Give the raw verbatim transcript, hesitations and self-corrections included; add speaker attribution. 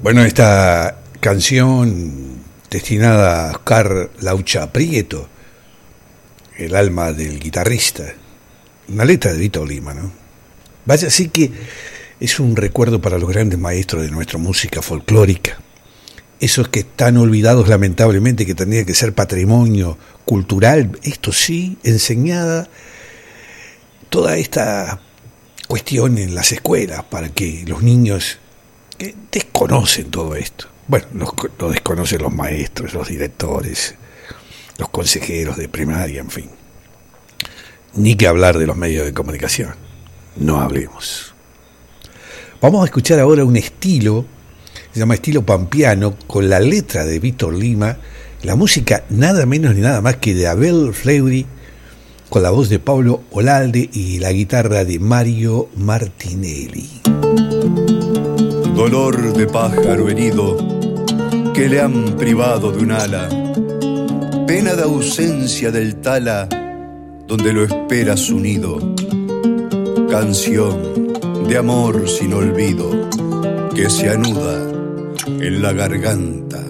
Speaker 1: Bueno, esta canción destinada a Oscar Laucha Prieto, el alma del guitarrista, una letra de Víctor Lima, ¿no? Vaya, sí que es un recuerdo para los grandes maestros de nuestra música folclórica, esos que están olvidados lamentablemente, que tendría que ser patrimonio cultural, esto sí, enseñada toda esta cuestión en las escuelas para que los niños que desconocen todo esto, bueno, lo, lo desconocen los maestros, los directores, los consejeros de primaria, en fin, ni que hablar de los medios de comunicación, no hablemos. Vamos a escuchar ahora un estilo, se llama estilo pampeano, con la letra de Víctor Lima, la música nada menos ni nada más que de Abel Fleury, con la voz de Pablo Olalde y la guitarra de Mario Martinelli.
Speaker 2: Dolor de pájaro herido que le han privado de un ala, pena de ausencia del tala donde lo espera su nido, canción de amor sin olvido que se anuda en la garganta